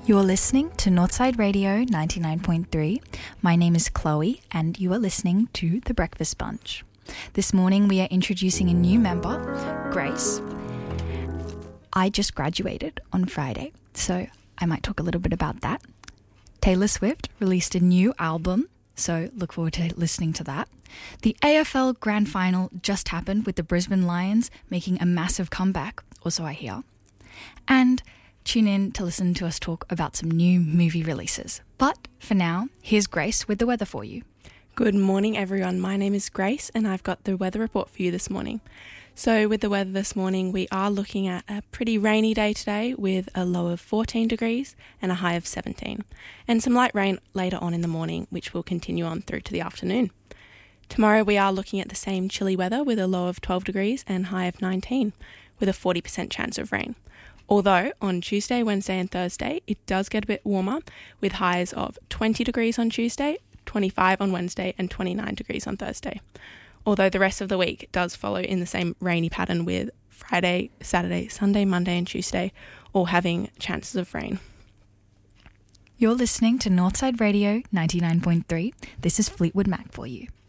You're listening to Northside Radio 99.3. My name is Chloe and you are listening to The Breakfast Bunch. This morning we are introducing a new member, Grace. I just graduated on Friday, so I might talk a little bit about that. Taylor Swift released a new album, so look forward to listening to that. The AFL Grand Final just happened with the Brisbane Lions making a massive comeback, or so I hear. And tune in to listen to us talk about some new movie releases. But for now, here's Grace with the weather for you. Good morning, everyone. My name is Grace and I've got the weather report for you this morning. So with the weather this morning, we are looking at a pretty rainy day today with a low of 14 degrees and a high of 17. And some light rain later on in the morning, which will continue on through to the afternoon. Tomorrow we are looking at the same chilly weather with a low of 12 degrees and high of 19 with a 40% chance of rain. Although on Tuesday, Wednesday and Thursday, it does get a bit warmer with highs of 20 degrees on Tuesday, 25 on Wednesday and 29 degrees on Thursday. Although the rest of the week does follow in the same rainy pattern with Friday, Saturday, Sunday, Monday and Tuesday all having chances of rain. You're listening to Northside Radio 99.3. This is Fleetwood Mac for you.